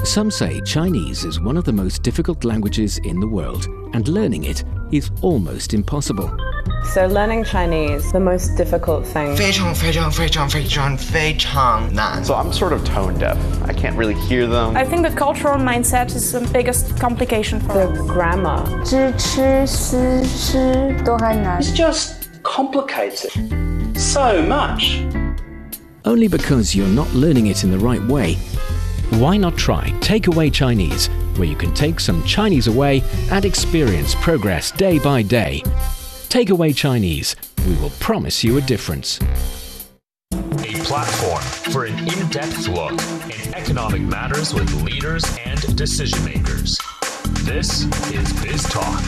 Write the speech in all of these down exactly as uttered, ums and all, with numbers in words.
Some say Chinese is one of the most difficult languages in the world, and learning it is almost impossible. So learning Chinese, the most difficult thing. 非常非常非常非常非常难. So I'm sort of tone deaf. I can't really hear them. I think the cultural mindset is the biggest complication for The us. grammar. 知吃思吃都很难。 It's just complicated so much. Only because you're not learning it in the right way. Why not try Takeaway Chinese, where you can take some Chinese away and experience progress day by day. Takeaway Chinese, we will promise you a difference. A platform for an in-depth look in economic matters with leaders and decision makers. This is Biz Talk.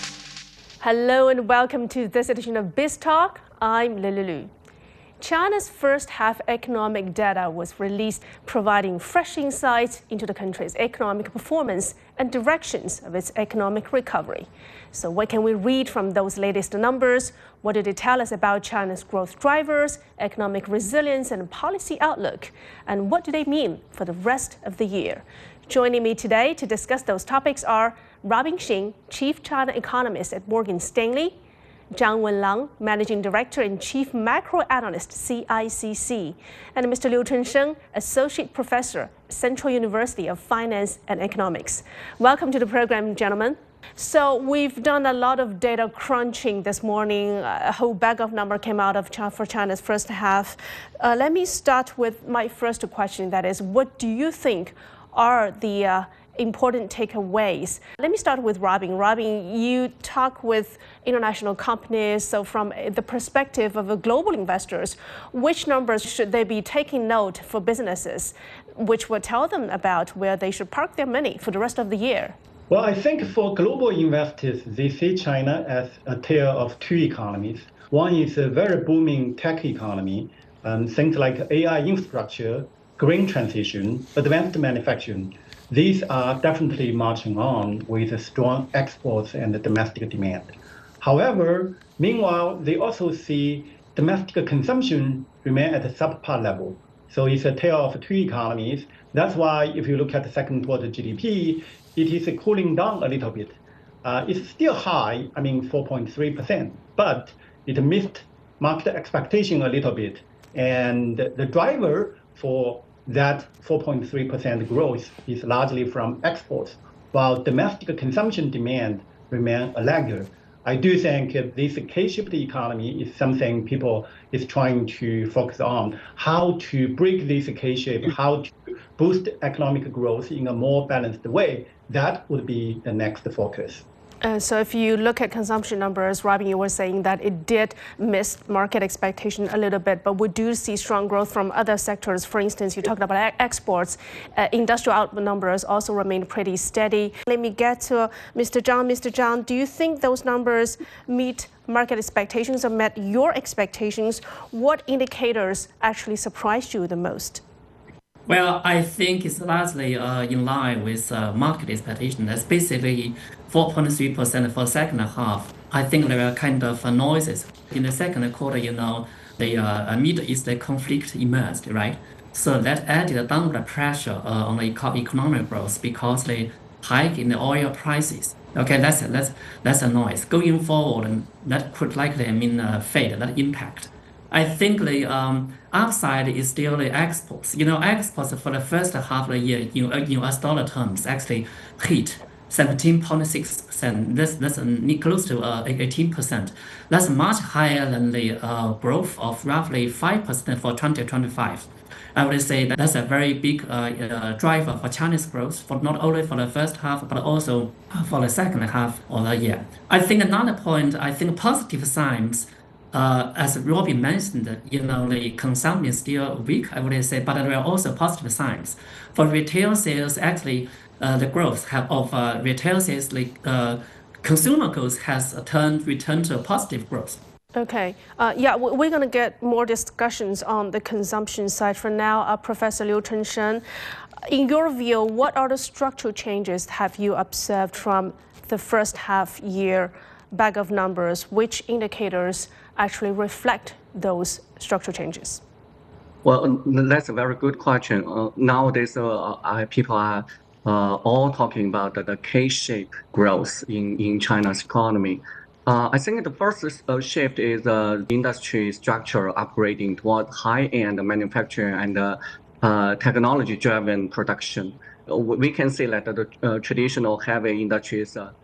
Hello and welcome to this edition of Biz Talk. I'm Lily Lu. China's first half economic data was released, providing fresh insights into the country's economic performance and directions of its economic recovery. So what can we read from those latest numbers? What do they tell us about China's growth drivers, economic resilience and policy outlook? And what do they mean for the rest of the year? Joining me today to discuss those topics are Robin Xing, Chief China Economist at Morgan Stanley, Zhang Wenlang, Managing Director and Chief Macro Analyst, C I C C, and Mister Liu Chunsheng, Associate Professor, Central University of Finance and Economics. Welcome to the program, gentlemen. So we've done a lot of data crunching this morning. A whole bag of numbers came out of China for China's first half. Uh, let me start with my first question, that is, what do you think are the uh, important takeaways? Let me start with Robin. Robin, you talk with international companies, so from the perspective of global investors, which numbers should they be taking note for businesses, which will tell them about where they should park their money for the rest of the year? Well, I think for global investors, they see China as a tale of two economies. One is a very booming tech economy, um, things like A I infrastructure, green transition, advanced manufacturing. These are definitely marching on with strong exports and domestic demand. However, meanwhile, they also see domestic consumption remain at a subpar level. So it's a tale of two economies. That's why if you look at the second quarter G D P, it is cooling down a little bit. Uh, it's still high, I mean four point three percent, but it missed market expectation a little bit. And the driver for that four point three percent growth is largely from exports, while domestic consumption demand remain a laggard. I do think this K-shaped economy is something people is trying to focus on, how to break this K-shape, how to boost economic growth in a more balanced way. That would be the next focus. Uh, so if you look at consumption numbers, Robin, you were saying that it did miss market expectation a little bit, but we do see strong growth from other sectors. For instance, you talked about exports. Uh, industrial output numbers also remain pretty steady. Let me get to uh, Mister Zhang. Mister Zhang, do you think those numbers meet market expectations or met your expectations? What indicators actually surprised you the most? Well, I think it's largely uh, in line with uh, market expectation. That's basically four point three percent for the second half. I think there are kind of uh, noises. In the second quarter, you know, the uh, Middle East conflict emerged, right? So that added downward pressure uh, on the eco- economic growth because the hike in the oil prices. Okay, that's that's that's a noise. Going forward, that could likely I mean uh, fade that impact. I think the um, upside is still the exports. You know, exports for the first half of the year in, in U S dollar terms actually hit seventeen point six percent. That's, that's uh, close to uh, eighteen percent. That's much higher than the uh, growth of roughly five percent for twenty twenty-five. I would say that that's a very big uh, uh, driver for Chinese growth, for not only for the first half, but also for the second half of the year. I think another point, I think positive signs, Uh, as Robin mentioned, you know, the consumption is still weak, I would say, but there are also positive signs. For retail sales, actually, uh, the growth have, of uh, retail sales, like uh, consumer goods, has turned returned to positive growth. Okay. Uh, yeah, we're going to get more discussions on the consumption side. For now, uh, Professor Liu Chunsheng, in your view, what are the structural changes have you observed from the first half year bag of numbers? Which indicators actually reflect those structural changes? Well, that's a very good question. Uh, nowadays, uh, uh, people are uh, all talking about the, the K-shaped growth in, in China's economy. Uh, I think the first uh, shift is uh, industry structure upgrading toward high-end manufacturing and uh, uh, technology-driven production. We can see that the uh, traditional heavy industries uh,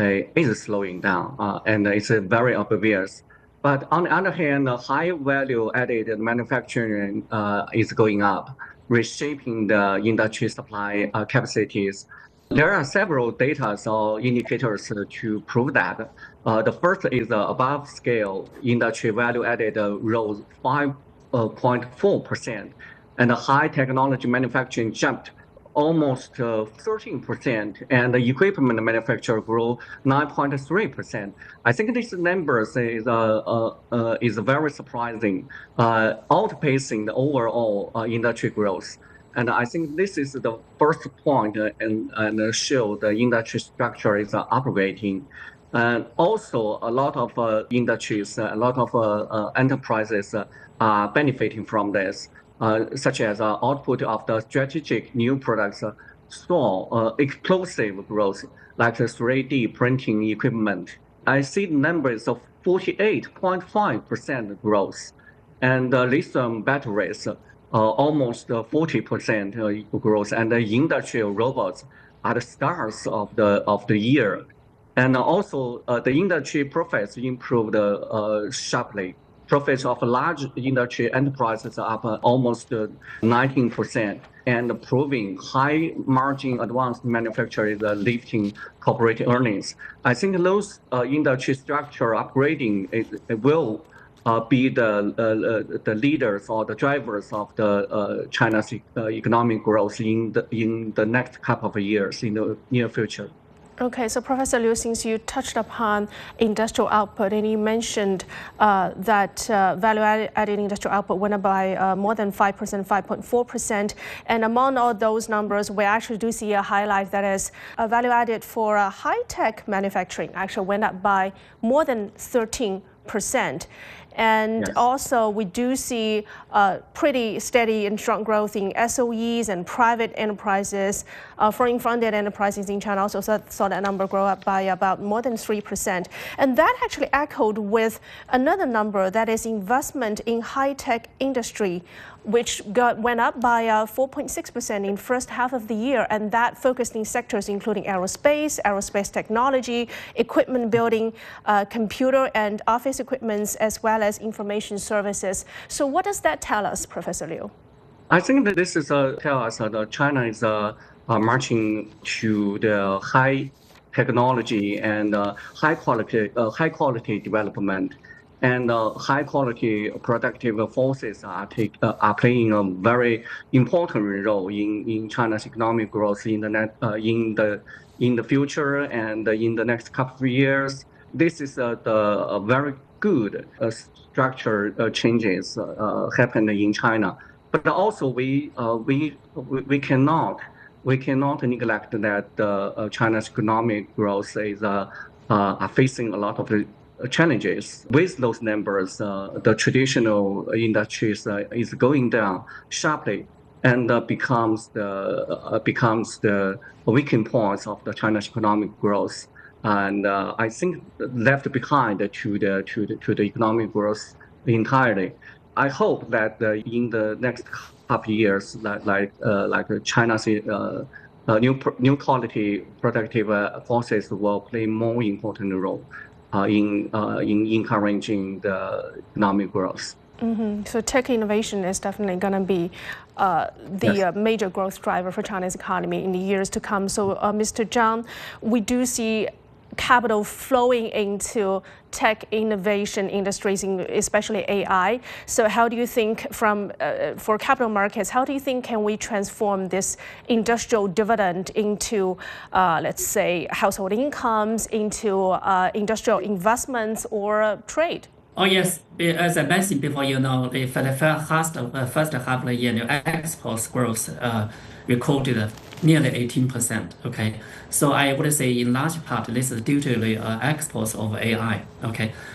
is slowing down, uh, and it's uh, very obvious. But on the other hand, the high value-added manufacturing uh, is going up, reshaping the industry supply uh, capacities. There are several data or indicators to prove that. Uh, the first is uh, above scale industry value-added uh, rose five point four percent, and the high technology manufacturing jumped almost uh, thirteen percent, and the equipment manufacturer grew nine point three percent. I think these numbers is, uh, uh, uh, is very surprising, uh, outpacing the overall uh, industry growth. And I think this is the first point uh, and, and show the industry structure is uh, upgrading. And also a lot of uh, industries, uh, a lot of uh, uh, enterprises uh, are benefiting from this. Uh, such as uh, output of the strategic new products uh, saw uh, explosive growth, like the three D printing equipment. I see numbers of forty-eight point five percent growth, and uh, lithium batteries, uh, almost uh, forty percent uh, growth, and the industrial robots are the stars of the of the year. And also uh, the industry profits improved uh, uh, sharply. Profits of large industry enterprises are up almost nineteen percent, and proving high margin advanced manufacturers are lifting corporate earnings. I think those uh, industry structure upgrading it, it will uh, be the uh, the leaders or the drivers of the uh, China's uh, economic growth in the in the next couple of years in the near future. Okay, so Professor Liu, since you touched upon industrial output and you mentioned uh, that uh, value-added industrial output went up by uh, more than five percent, five point four percent, and among all those numbers, we actually do see a highlight that is uh, value-added for uh, high-tech manufacturing actually went up by more than thirteen percent. And yes. Also, we do see uh, pretty steady and strong growth in S O Es and private enterprises. Uh, foreign-funded enterprises in China also saw, saw that number grow up by about more than three percent. And that actually echoed with another number, that is investment in high-tech industry, which got, went up by uh, four point six percent in first half of the year, and that focused in sectors including aerospace, aerospace technology, equipment building, uh, computer and office equipments, as well as information services. So what does that tell us, Professor Liu? I think that this is uh, tell us that uh, China is uh, uh, marching to the high technology and uh, high quality, uh, high quality development. And uh, high quality productive forces are, take, uh, are playing a very important role in, in China's economic growth in the, net, uh, in, the, in the future and in the next couple of years. This is uh, the uh, very good uh, structure uh, changes uh, happened in China. But also we, uh, we, we, cannot, we cannot neglect that uh, China's economic growth is uh, uh, are facing a lot of the challenges. With those numbers, uh, the traditional industries uh, is going down sharply, and uh, becomes the uh, becomes the weakening points of the China's economic growth. And uh, I think left behind to the to the to the economic growth entirely. I hope that uh, in the next couple of years, like like uh, like China's uh, uh, new new quality productive uh, forces will play more important role Uh, in, uh, in encouraging the economic growth. Mm-hmm. So tech innovation is definitely going to be uh, the yes. uh, major growth driver for China's economy in the years to come. So uh, Mister Zhang, we do see capital flowing into tech innovation industries, especially A I. So how do you think from, uh, for capital markets, how do you think can we transform this industrial dividend into, uh, let's say, household incomes, into uh, industrial investments or uh, trade? Oh yes, as I mentioned before, you know, the for the first half of the first half of the year, you know, exports growth uh, recorded nearly eighteen percent. Okay, so I would say in large part this is due to the uh, exports of A I. Okay,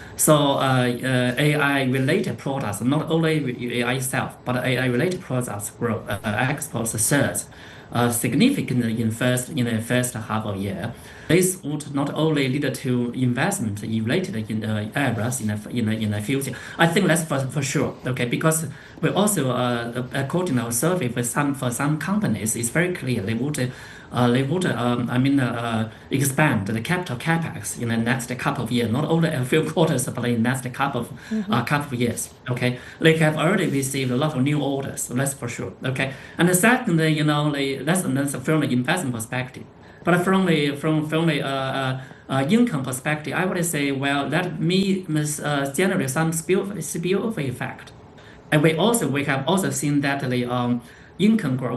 So uh, uh, A I-related products, not only A I itself, but A I-related products grow, uh, exports surge uh, significantly in first in the first half of the year. This would not only lead to investment related in uh, areas in the, in, the, in the future. I think that's for, for sure, okay, because we also, uh, according to our survey for some for some companies, it's very clear they would Uh, they would, um, I mean, uh, expand the capital capex in the next couple of years, not only a few quarters, but in the next couple of mm-hmm. uh, couple of years. Okay, they have already received a lot of new orders, so that's for sure. Okay, and the second, you know, they, that's, that's from the investment perspective, but from the from from the uh, uh, income perspective, I would say, well, that may uh, generate some spill spillover effect, and we also we have also seen that the um, income growth